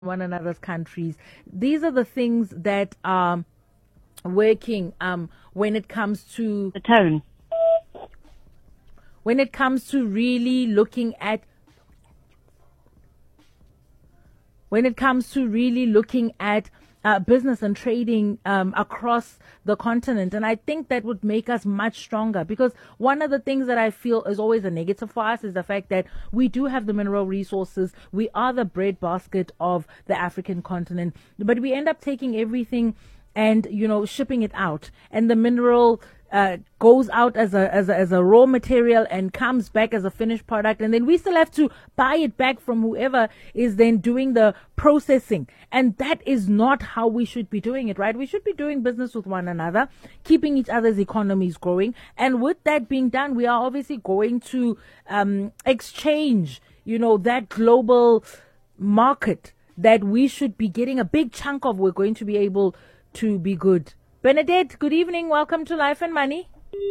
one another's countries. These are the things that are working when it comes to the tone. When it comes to really looking at business and trading across the continent. And I think that would make us much stronger, because one of the things that I feel is always a negative for us is the fact that we do have the mineral resources. We are the breadbasket of the African continent, but we end up taking everything and, shipping it out. And the mineral goes out as a raw material and comes back as a finished product, and then we still have to buy it back from whoever is then doing the processing. And that is not how we should be doing it, right? We should be doing business with one another, keeping each other's economies growing. And with that being done, we are obviously going to exchange, that global market that we should be getting a big chunk of. We're going to be able to be good. Bernadette, good evening. Welcome to Life and Money.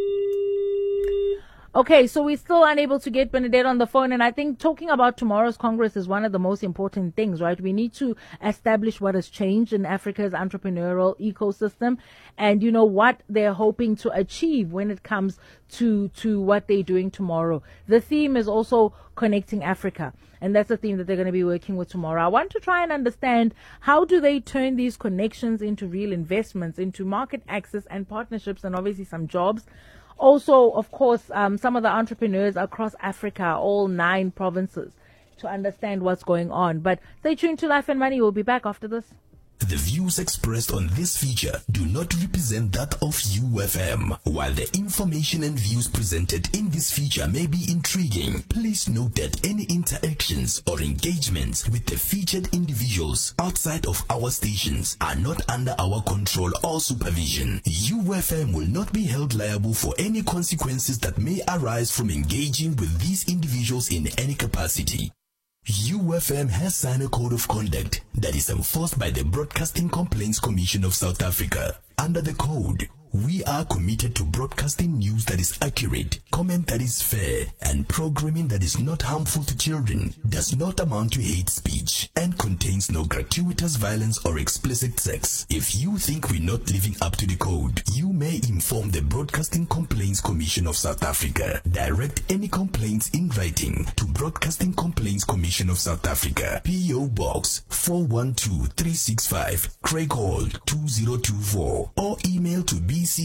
Okay, so we're still unable to get Bernadette on the phone, and I think talking about tomorrow's Congress is one of the most important things, right? We need to establish what has changed in Africa's entrepreneurial ecosystem and, what they're hoping to achieve when it comes to what they're doing tomorrow. The theme is also connecting Africa, and that's the theme that they're going to be working with tomorrow. I want to try and understand, how do they turn these connections into real investments, into market access and partnerships, and obviously some jobs. Also, of course, some of the entrepreneurs across Africa, all 9 provinces, to understand what's going on. But stay tuned to Life and Money. We'll be back after this. The views expressed on this feature do not represent that of UFM. While the information and views presented in this feature may be intriguing, please note that any interactions or engagements with the featured individuals outside of our stations are not under our control or supervision. UFM will not be held liable for any consequences that may arise from engaging with these individuals in any capacity. UFM has signed a code of conduct that is enforced by the Broadcasting Complaints Commission of South Africa. Under the code, we are committed to broadcasting news that is accurate, comment that is fair, and programming that is not harmful to children, does not amount to hate speech, and contains no gratuitous violence or explicit sex. If you think we're not living up to the code, you may inform the Broadcasting Complaints Commission of South Africa. Direct any complaints in writing to Broadcasting Complaints Commission of South Africa, P.O. Box 412365, Craig Hall 2024, or email to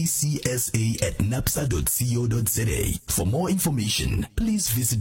bccsa@napsa.co.za. For more information, please visit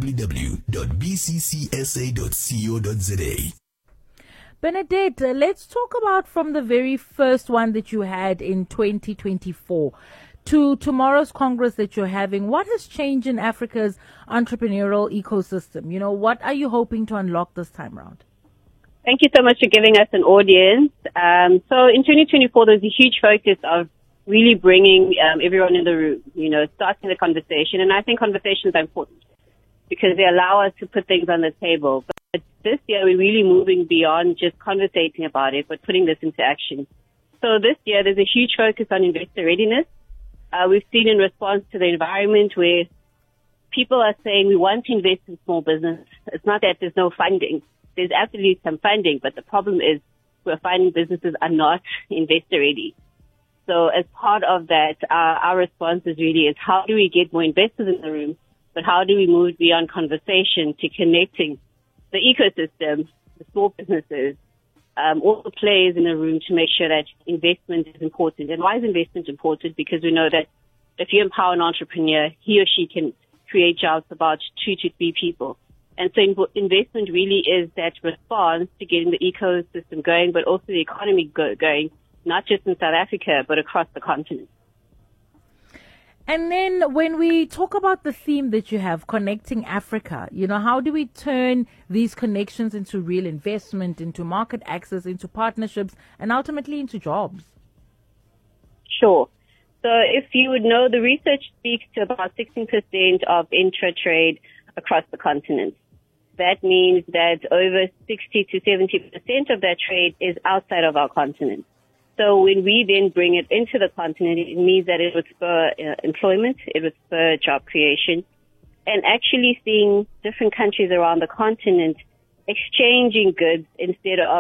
www.bccsa.co.za. Bernadette, let's talk about from the very first one that you had in 2024 to tomorrow's Congress that you're having. What has changed in Africa's entrepreneurial ecosystem? What are you hoping to unlock this time around? Thank you so much for giving us an audience. So in 2024, there's a huge focus of really bringing everyone in the room, starting the conversation. And I think conversations are important because they allow us to put things on the table. But this year, we're really moving beyond just conversating about it, but putting this into action. So this year, there's a huge focus on investor readiness. We've seen in response to the environment where people are saying we want to invest in small business. It's not that there's no funding. There's absolutely some funding, but the problem is we're finding businesses are not investor ready. So as part of that, our response is how do we get more investors in the room, but how do we move beyond conversation to connecting the ecosystem, the small businesses, all the players in the room to make sure that investment is important. And why is investment important? Because we know that if you empower an entrepreneur, he or she can create jobs for about 2 to 3 people. And so investment really is that response to getting the ecosystem going, but also the economy going, not just in South Africa, but across the continent. And then when we talk about the theme that you have, connecting Africa, how do we turn these connections into real investment, into market access, into partnerships, and ultimately into jobs? Sure. So if you would know, the research speaks to about 16% of intra-trade across the continent. That means that over 60 to 70% of that trade is outside of our continent. So when we then bring it into the continent, it means that it would spur employment, it would spur job creation, and actually seeing different countries around the continent exchanging goods instead of